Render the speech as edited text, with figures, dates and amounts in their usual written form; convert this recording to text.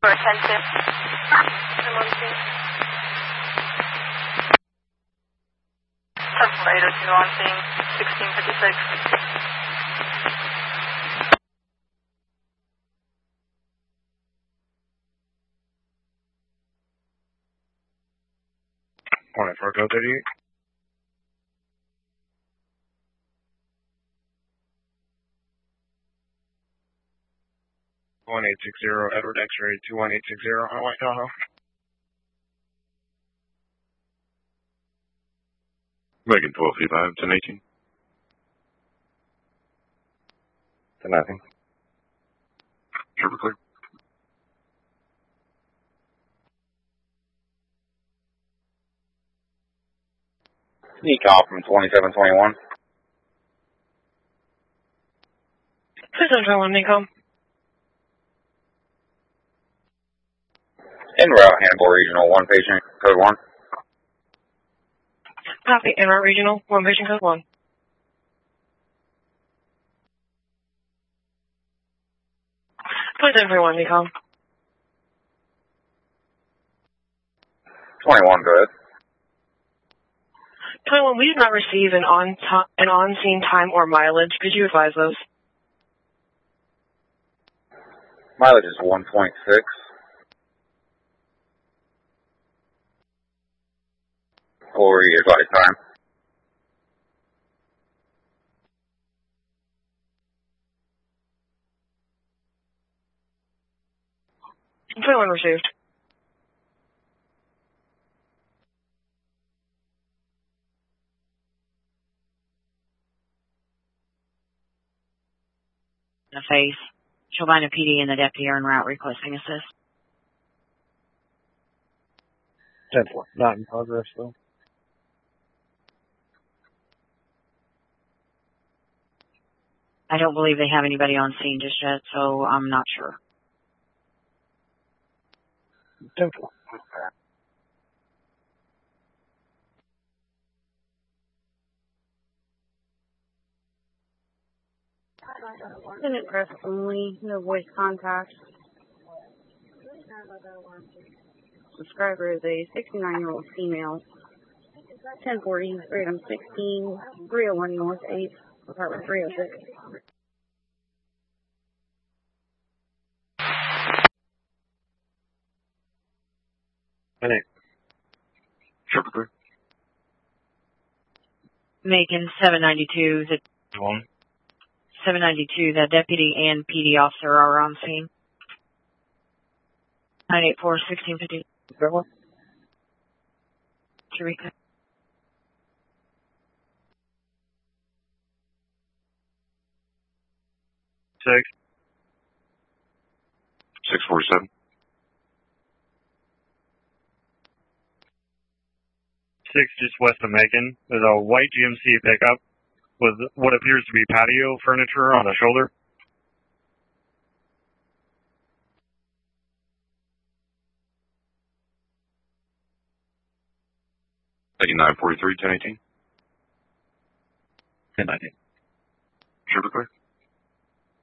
10-10. I'm on scene. 802 on scene, 1656. Morning, Fargo 38. Edward X-ray 21860 on White Tahoe. Megan 1255, 1018. 10-0. Triple clear. Decom from 2721. 2721, Decom. En route, Hannibal Regional, 1 patient, code 1. Copy, en route regional, 1 patient, code 1. 2731, Decom. 21, go ahead. 21, we did not receive an on-scene time or mileage. Could you advise those? Mileage is 1.6. For your advised time. One received. The face. Chilvina PD and the deputy are en route requesting assist. 10-4. Not in progress, though. I don't believe they have anybody on scene just yet, so I'm not sure. 10-4. Minute press only, no voice contact. Subscriber is a 69-year-old female. 1040, Freedom 16, 301 North 8, apartment 306. Minute. Triple clear. Macon 792, the 792, the deputy and PD officer are on scene. 984 1650. Eureka. 647. 6 just west of Macon. There's a white GMC pickup with what appears to be patio furniture on the shoulder. $8943, 1018. 10-19. Triple clear.